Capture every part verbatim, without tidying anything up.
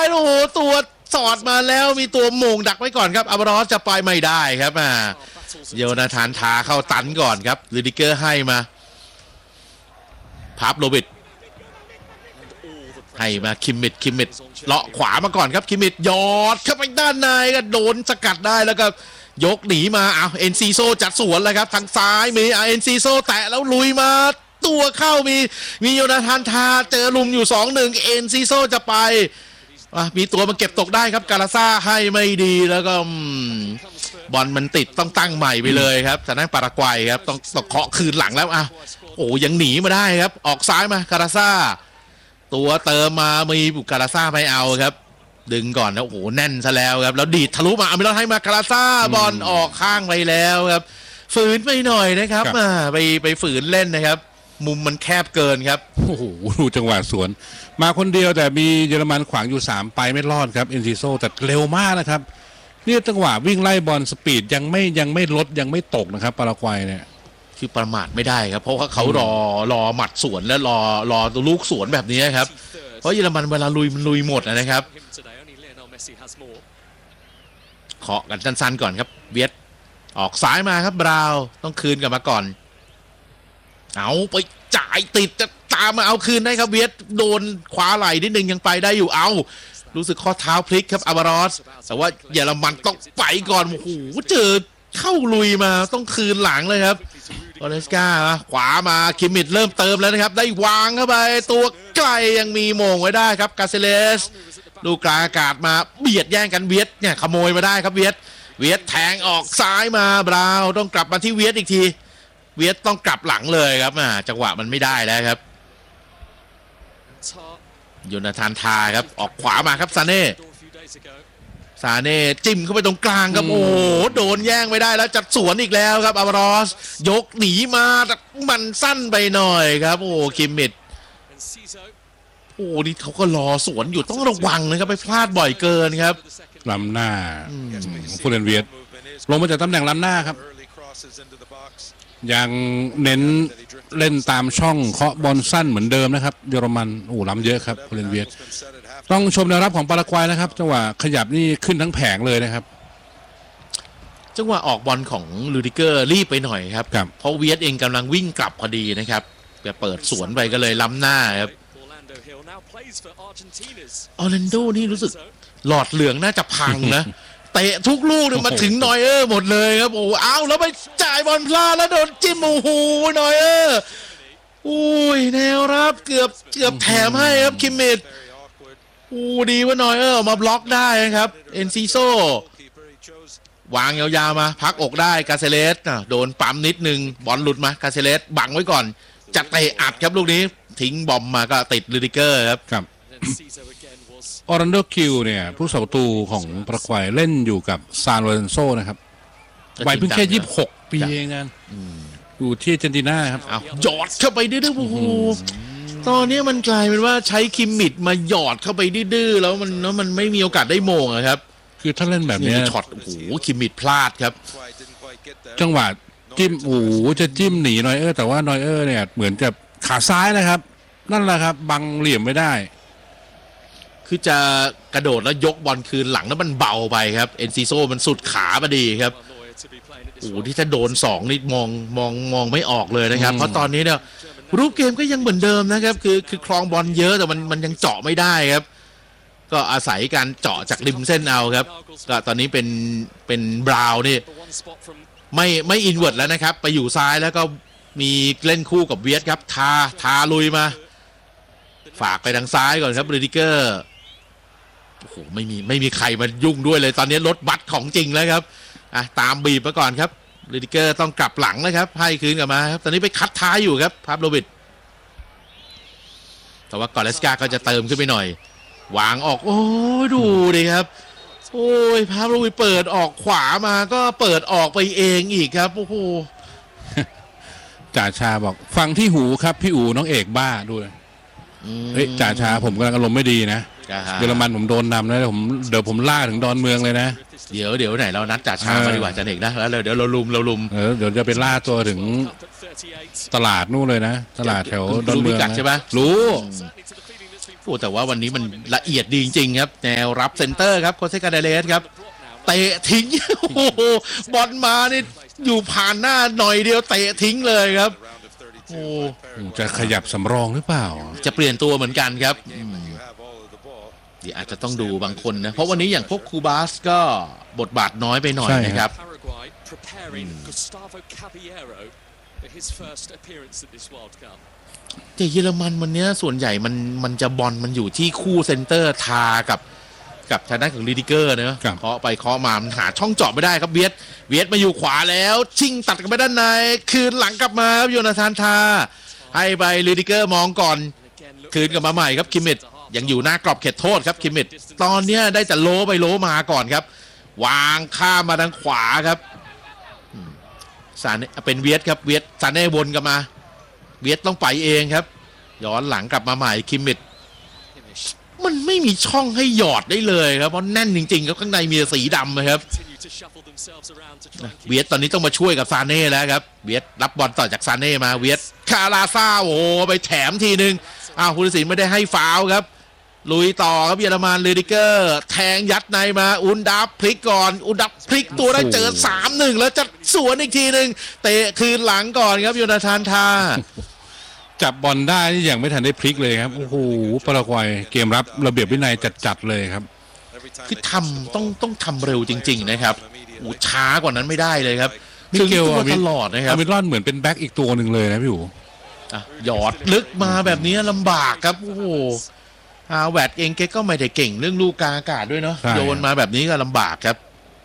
โอ้โหตัวสอดมาแล้วมีตัวโมงดักไว้ก่อนครับอัลวาโรสจะไปไม่ได้ครับอ่าโยนาธานทาเข้าตันก่อนครับลูดิเกอร์ให้มาพับโรบิทให้มาคิมมิดคิมมิดเลาะขวามาก่อนครับคิมมิดยอดเข้าไปด้านในก็โดนสกัดได้แล้วก็ยกหนีมาเอาเอ็นซีโซจัดสวนเลยครับทางซ้ายมีเอ็นซีโซแตะแล้วลุยมาตัวเข้ามีมีโยนาธานทาเจอลุมอยู่ สองหนึ่ง เอ็นซีโซจะไปมีตัวมาเก็บตกได้ครับกาลาซ่าให้ไม่ดีแล้วก็บอลมันติดต้องตั้งใหม่ไปเลยครับจากนั้นปารากวัยครับต้องต้องเคาะคืนหลังแล้วอ่ะโอ้ยังหนีมาได้ครับออกซ้ายมากาลาซ่าตัวเติมมามีบุกกาลาซ่าไม่เอาครับดึงก่อนแล้วโอ้โหแน่นซะแล้วครับแล้วดีดทะลุมาอเมริกาให้มากาลาซ่าบอลออกข้างไปแล้วครับฝืนไปหน่อยนะครับมาไปไปฝืนเล่นนะครับมุมมันแคบเกินครับโอ้โหดูจังหวะสวนมาคนเดียวแต่มีเยอรมันขวางอยู่สามไปไม่รอดครับเอ็นซิโซแต่เร็วมากนะครับนี่จังหวะวิ่งไล่บอลสปีดยังไม่ยังไม่ลดยังไม่ตกนะครับปารากวัยเนี่ยคือประมาทไม่ได้ครับเพราะว่าเขารอรอหมัดสวนและรอรอลูกสวนแบบนี้ครับเพราะเยอรมันเวลาลุยมันลุยหมดนะครับเคาะกันสั้นๆก่อนครับเวียดออกซ้ายมาครับบราวต้องคืนกลับมาก่อนเอาไปจ่ายติดจะตามมาเอาคืนได้ครับเวียดโดนขวาไหล่นิดนึงยังไปได้อยู่เอารู้สึกข้อเท้าพลิกครับอัลวาโรสแต่ว่าเยอรมันต้องไปก่อนโอ้โหเจอเข้าลุยมาต้องคืนหลังเลยครับโอเลสกาขวามาคิมมิดเริ่มเติมแล้วนะครับได้วางเข้าไปตัวไกลยังมีโมงไว้ได้ครับกาเซเลสลูกกลางอากาศมาเบียดแย่งกันเวียดเนี่ยขโมยมาได้ครับเวียดเวียดแทงออกซ้ายมาบราวต้องกลับมาที่เวียดอีกทีเวียดต้องกลับหลังเลยครับจังหวะมันไม่ได้แล้วครับโยนาธานทาครับออกขวามาครับซาเน่ซาเน่จิ้มเข้าไปตรงกลางครับโอ้โหโดนแย่งไม่ได้แล้วจัดสวนอีกแล้วครับอัลวาโรสยกหนีมาแต่มันสั้นไปหน่อยครับโอ้คิมมิดโอ้นี่เขาก็รอสวนอยู่ต้องระวังนะครับไปพลาดบ่อยเกินครับล้ำหน้าฟูเรนเวียดลงมาจากตำแหน่งล้ำหน้าครับยังเน้นเล่นตามช่องเคาะบอลสั้นเหมือนเดิมนะครับเยอรมันโอ้ล้ำเยอะครับฟูเรนเวียดต้องชมแนวรับของปารากวัยนะครับจังหวะขยับนี่ขึ้นทั้งแผงเลยนะครับจังหวะออกบอลของลูดิเกอร์รีบไปหน่อยครับเพราะเวียดเองกำลังวิ่งกลับพอดีนะครับแต่เปิดสวนไปก็เลยล้ำหน้าครับออร์แลนโดนี่รู้สึกหลอดเหลืองน่าจะพังนะเตะทุกลูกเนี่ยมาถึงนอยเออร์หมดเลยครับโอ้เอาแล้วไปจ่ายบอลพลาดแล้วโดนจิ้มโอ้โหนอยเออร์อุ้ยแนวรับเกือบเกือบแถมให้ครับคิมมิดอู้ดีว่านอยเออร์มาบล็อกได้ครับเอ็นซีโซวางยาวๆมาพักอกได้กาเซเลสโดนปั๊มนิดนึงบอลหลุดมากาเซเลสบังไว้ก่อนจัดเตะอัดครับลูกนี้ทิ้งบอมมาก็ติดลูดิเกอร์ครับครับออรันโดคิวเนี่ยผู้สาวตูของปารากวัยเล่นอยู่กับซานโลเรนโซนะครับวัยเพิ่งแค่ยี่สิบหกปีเองกันอยู่ที่อาร์เจนตินาครับเอาหยอดเข้าไปดื้อๆโอ้โหตอนนี้มันกลายเป็นว่าใช้คิมมิดมาหยอดเข้าไปดื้อๆแล้วมันแล้วมันไม่มีโอกาสได้โมงครับคือถ้าเล่นแบบนี้ช็อตโอ้โหคิมมิดพลาดครับจังหวะจิ้มโอ้โหจะจิ้มหนีนอยเออร์แต่ว่านอยเออร์เนี่ยเหมือนกับขาซ้ายนะครับนั่นแหละครับบังเหลี่ยมไม่ได้คือจะกระโดดแล้วยกบอลคืนหลังแล้วมันเบาไปครับเอ็นซิโซมันสุดขาพอดีครับโอ้ที่ถ้าโดนสองนี่มองมองมองไม่ออกเลยนะครับเพราะตอนนี้เนี่ยรูปเกมก็ยังเหมือนเดิมนะครับคือคือครองบอลเยอะแต่มันมันยังเจาะไม่ได้ครับก็อาศัยการเจาะจากริมเส้นเอาครับก็ตอนนี้เป็นเป็นบราวน์นี่ไม่ไม่อินเวิร์ดแล้วนะครับไปอยู่ซ้ายแล้วก็มีเล่นคู่กับเวียดครับทาทาลุยมาฝากไปทางซ้ายก่อนครับลูดิเกอร์โอ้โหไม่มีไม่มีใครมายุ่งด้วยเลยตอนนี้รถบัสของจริงแล้วครับอ่ะตามบีบมาก่อนครับลูดิเกอร์ต้องกลับหลังแล้วครับให้คืนกลับมาครับตอนนี้ไปคัดท้ายอยู่ครับพาบโลวิดแต่ว่ากอเลสกาก็จะเติมขึ้นไปหน่อยวางออกโอ้ดูดิครับโอ้ยพาบโลวิดเปิดออกขวามาก็เปิดออกไปเองอีกครับโอ้โหจ่าชาบอกฟังที่หูครับพี่อู๋น้องเอกบ้าด้วยเฮ้ยจ่าชาผมกำลังอารมณ์ไม่ดีนะเยอรมันผมโดนนำนะผมเดี๋ยวผมล่าถึงดอนเมืองเลยนะเดี๋ยวเดี๋ยวไหนเรานัดจ่าชามาดีกว่าจันเอกนะแล้วเดี๋ยวเราลุมเราลุมเออเดี๋ยวจะไปล่าตัวถึงตลาดนู่นเลยนะตลาดแถวดอนเมืองใช่ไหมรู้โอ้แต่ว่าวันนี้มันละเอียดดีจริงๆครับแนวรับเซนเตอร์ครับโคเซกาเดเลสครับเตะทิ้ง โอ้โหบอลมานี่อยู่ผ่านหน้าหน่อยเดียวเตะทิ้งเลยครับโอ้จะขยับสำรองหรือเปล่าจะเปลี่ยนตัวเหมือนกันครับเดี๋ยวอาจจะต้องดูบางคนนะเพราะวันนี้อย่างพวกคูบาสก็บทบาทน้อยไปหน่อยนะครับแต่เยอรมันวันนี้ส่วนใหญ่มันมันจะบอลมันอยู่ที่คู่เซนเตอร์ทากับกับทางด้านของลีดิเกอร์เนอะเคาะไปเคาะมามันหาช่องเจาะไม่ได้ครับเวียดเวียดมาอยู่ขวาแล้วชิงตัดกันไปด้านในคืนหลังกลับมาครับโยนาธานทาให้ไปลีดิเกอร์มองก่อนคืนกลับมาใหม่ครับคิมมิดยังอยู่หน้ากรอบเขตโทษครับคิมมิดตอนนี้ได้แต่โลไปโลมาก่อนครับวางข้ามมาทางขวาครับซาเน่เป็นเวียดครับเวียดซาเน่วนกลับมาเวียดต้องไปเองครับย้อนหลังกลับมาใหม่คิมมิดมันไม่มีช่องให้หยอดได้เลยครับเพราะแน่นจริงๆครับข้างในมีสีดำนะครับเวียดตอนนี้ต้องมาช่วยกับซาเน่แล้วครับเวียดรับบอลต่อจากซาเน่มาเวียดคาราซาโอ้ไปแถมทีนึงอ้าวผู้ตัดสินไม่ได้ให้ฟาวล์ครับลุยต่อครับเยอรมันเลดิเกอร์แทงยัดในมาอุนดับพลิกก่อนอุนดับพลิกตัวได้เจอ สามหนึ่ง แล้วจะสวนอีกทีนึงเตะคืนหลังก่อนครับโยนาธานทาจับบอลได้ที่ยังไม่ทันได้พลิกเลยครับโอ้โหปารากวัยเกมรับระเบียบวินัยจัดๆเลยครับคือทำต้องต้องทำเร็วจริงๆนะครับโอ้ช้ากว่านั้นไม่ได้เลยครับมิเกลตลอดนะครับอเมรอนเหมือนเป็นแบ็กอีกตัวหนึ่งเลยนะพี่อู๋หยอดลึกมาแบบนี้ลำบากครับโอ้โหอาแวดเองแกก็ไม่ได้เก่งเรื่องลูกกลางอากาศด้วยเนาะโยนมาแบบนี้ก็ลำบากครับ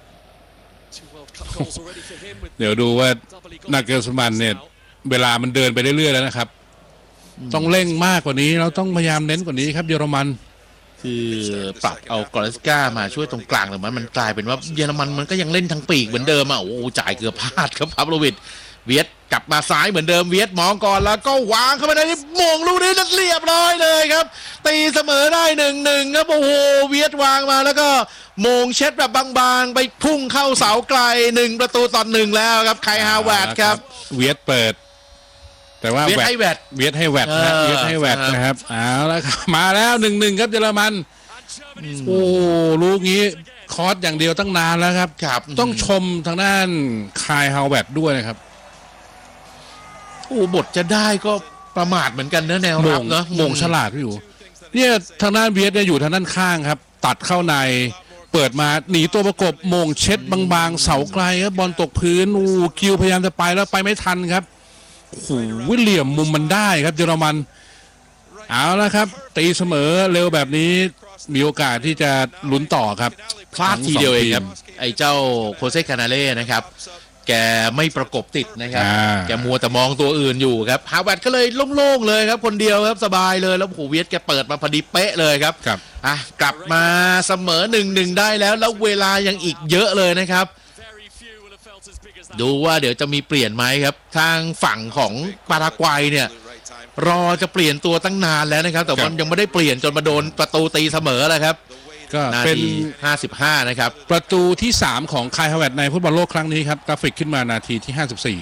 เดี๋ยวดูว่านาเกลสมันเนี่ยเวลามันเดินไปเรื่อยๆแล้วนะครับต้องเร่งมากกว่านี้เราต้องพยายามเน้นกว่านี้ครับเยอรมันคือปรับเอากอร์สก้ามาช่วยตรงกลางหรือมันมันกลายเป็นว่าเยอรมันมันก็ยังเล่นทั้งปีกเหมือนเดิมอ่ะโอ้จ่ายเกือบพลาดครับพาโลวิชเวียดกลับมาซ้ายเหมือนเดิมเวียดมองก่อนแล้วก็วางเข้าไปในมงลูกนี้เรียบร้อยเลยครับตีเสมอได้หนึ่งหนึ่งครับโอ้โหเวียดวางมาแล้วก็มงเช็ดแบบบางๆไปพุ่งเข้าเสาไกลหนึ่งประตูต่อหนึ่งแล้วครับไคฮาแวดครับเวียดเปิดแต่ว่าเวียดให้แวดเวียดให้แวดนะเวียดให้แวดนะครับเอาแล้วครับมาแล้วหนึ่งหนึ่งครับเยอรมันโอ้ลูกนี้คอร์สอย่างเดียวตั้งนานแล้วครับต้องชมทางด้านคายฮาวแวดด้วยนะครับโอ้บทจะได้ก็ประมาทเหมือนกันนะแนวรับเนาะโมงฉลาดพี่อยู่เนี่ยทางด้านเวียดเนี่ยอยู่ทางด้านข้างครับตัดเข้าในเปิดมาหนีตัวประกบโมงเช็ดบางๆเสาไกลครับบอลตกพื้นอูคิวพยายามจะไปแล้วไปไม่ทันครับโอ้โหเหลี่ยมมุมมันได้ครับเยอรมันเอาแล้วครับตีเสมอเร็วแบบนี้มีโอกาสที่จะลุ้นต่อครับพลาดทีเดียวเองครับไอ้เจ้าโคเซคานาเล่นะครับแกไม่ประกบติดนะครับแกมัวแต่มองตัวอื่นอยู่ครับฮาวเวิร์ดก็เลยโล่งๆเลยครับคนเดียวครับสบายเลยแล้วโหเวียดแกเปิดมาพอดีเป๊ะเลยครับอ่ะกลับมาเสมอหนึ่งหนึ่งได้แล้วแล้วเวลายังอีกเยอะเลยนะครับดูว่าเดี๋ยวจะมีเปลี่ยนไหมครับทางฝั่งของปารากวัยเนี่ยรอจะเปลี่ยนตัวตั้งนานแล้วนะครับแต่ว่ายังไม่ได้เปลี่ยนจนมาโดนประตูตีเสมอแล้วครับก็เป็นห้าสิบห้านะครับประตูที่สามของคายฮาวเวิร์ดในฟุตบอลโลกครั้งนี้ครับกราฟิกขึ้นมานาทีที่ห้าสิบสี่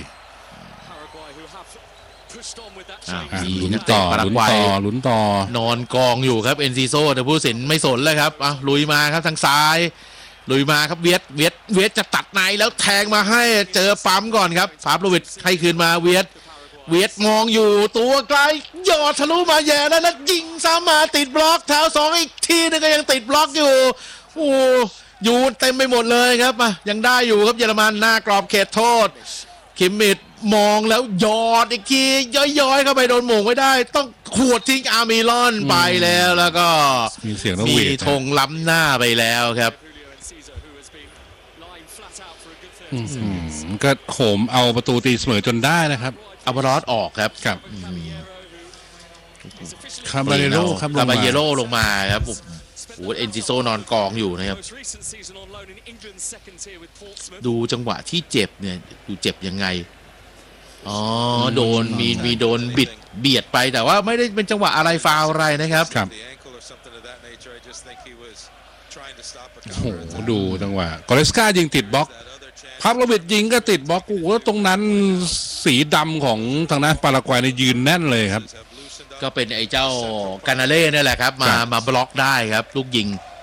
ลุ้นต่อลุ้นต่อลุ้นต่อนอนกองอยู่ครับเอ็นซีโซแต่ผู้สินไม่สนเลยครับอ่ะลุยมาครับทางซ้ายลุยมาครับเวียดเวียดเวียดจะตัดในแล้วแทงมาให้เจอปั๊มก่อนครับฟาบโลวิชให้คืนมาเวียดเวียดมองอยู่ตัวไกลยอดทะลุมาแย่แล้วแล้วยิงซ้ำมาติดบล็อกแถวสองอีกทีนึงก็ยังติดบล็อกอยู่โอ้อยู่เต็มไปหมดเลยครับอ่ะยังได้อยู่ครับเยอรมันหน้ากรอบเขตโทษคิมมิดมองแล้วยอดอีกทีย้อยๆเข้าไปโดนหม่งไม่ได้ต้องขวดทิ้งอาร์มิลอนไปแล้วแล้วก็มีเสียงมีธงล้ำหน้าไปแล้วครับก็โหมเอาประตูตีเสมอจนได้นะครับอัลบารอสออกครับครับคาบาเยโร่ครับคาบาเยโร่ลงมาครับโอ้โหเอ็นซิโซนอนกองอยู่นะครับดูจังหวะที่เจ็บเนี่ยดูเจ็บยังไงอ๋อโดนมีมีโดนบิดเบียดไปแต่ว่าไม่ได้เป็นจังหวะอะไรฟาวอะไรนะครับครับโอ้โหดูจังหวะกอเรสกายิงติดบล็อกพาบโลวิชยิงก็ติดบล็อกโอ้โหตรงนั้นสีดำของทางด้านปารากวัยในยืนแน่นเลยครับก็เป็นไอ้เจ้ากานาเล่นี่แหละครับมาครับมาบล็อกได้ครับ ลูกยิง